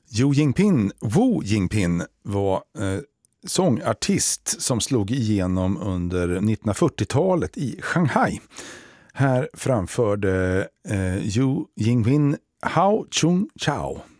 Wu Jingpin var sångartist som slog igenom under 1940-talet i Shanghai. Här framförde Wu Jingpin Hao Chung Chao.